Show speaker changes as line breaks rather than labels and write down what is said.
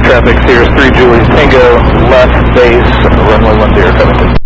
traffic, Sirius 3 Julius Tango, left base, runway 10 Covington.